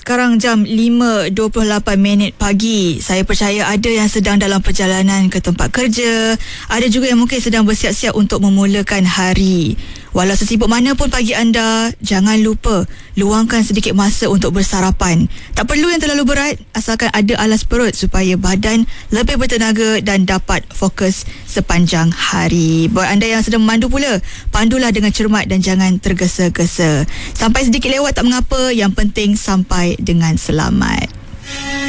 Sekarang jam 5.28 pagi. Saya percaya ada yang sedang dalam perjalanan ke tempat kerja. Ada juga yang mungkin sedang bersiap-siap untuk memulakan hari. Walau sesibuk mana pun pagi anda, jangan lupa luangkan sedikit masa untuk bersarapan. Tak perlu yang terlalu berat, asalkan ada alas perut supaya badan lebih bertenaga dan dapat fokus sepanjang hari. Buat anda yang sedang memandu pula, pandulah dengan cermat dan jangan tergesa-gesa. Sampai sedikit lewat tak mengapa, yang penting sampai dengan selamat.